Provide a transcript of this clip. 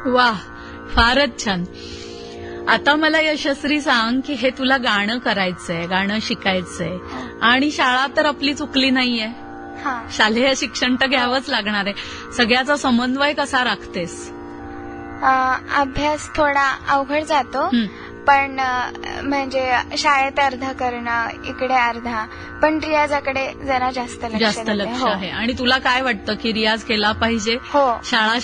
वा, फारच छान. आता मला यशस्वी सांग की हे तुला गाणं करायचंय, गाणं शिकायचंय आणि शाळा तर आपली चुकली नाहीये. शालेय शिक्षण तर घ्यावंच लागणार आहे. सगळ्याचा समन्वय कसा राखतेस? अभ्यास थोडा अवघड जातो, पण म्हणजे शाळेत अर्धा करणं, इकडे अर्धा, पण रियाजाकडे जरा जास्त लक्ष आहे. आणि तुला काय वाटतं की रियाज केला पाहिजे? हो. शाळा